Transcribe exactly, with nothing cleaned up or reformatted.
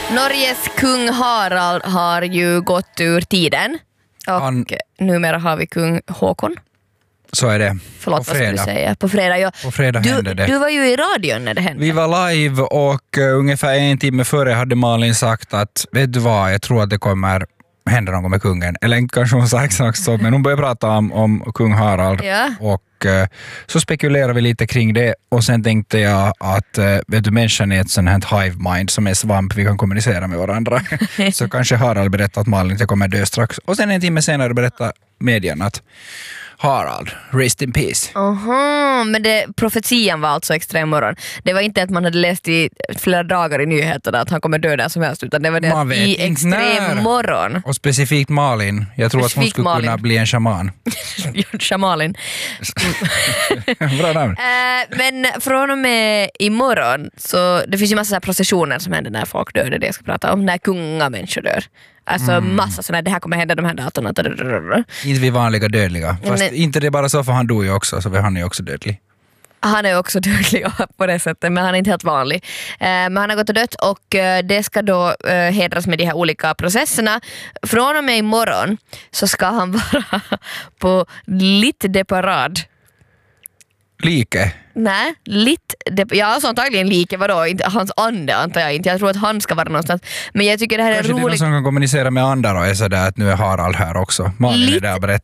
Norges kung Harald har ju gått ur tiden. Och Han... numera har vi kung Håkon. Så är det. Förlåt, vad ska du säga? På fredag, ja. På fredag du, hände det. Du var ju i radion när det hände. Vi var live och uh, ungefär en timme före hade Malin sagt att vet du vad, jag tror att det kommer hända något med kungen. Eller kanske hon sa exakt så, men hon började prata om, om kung Harald. Ja. Och uh, så spekulerade vi lite kring det och sen tänkte jag att uh, vet du, människan är ett sånt här hive mind som är svamp, vi kan kommunicera med varandra. Så kanske Harald berättar att Malin inte kommer dö strax. Och sen en timme senare berättar medien att Harald, rest in peace. Aha, men det, profetian var alltså extremmorgon. Det var inte att man hade läst i flera dagar i nyheterna att han kommer dö där som helst, utan det var det att i extremmorgon. Och specifikt Malin. Jag tror specifikt att hon skulle Malin. kunna bli en shaman. Shamalin. Bra namn. Äh, men från och med imorgon så det finns ju massa processioner som händer när folk dör, det är det jag ska prata om, när kungamänniskor dör. Alltså mm. massa sådana, det här kommer hända de här datorna. Inte vi vanliga dödliga. Fast Nej. inte det bara så, för han dog ju också, så han är ju också dödlig. Han är också dödlig på det sättet, men han är inte helt vanlig. Eh, men han har gått och dött och eh, det ska då eh, hedras med de här olika processerna. Från och med imorgon så ska han vara på lite de parad. Like? Nej, lite de, ja, alltså antagligen like, vadå? Inte, hans ande antar jag inte. Jag tror att han ska vara någonstans. Men jag tycker det här Kanske är roligt. Kanske det är någon som kan kommunicera med andra och är sådär att nu är Harald här också. Malin är där och berättar.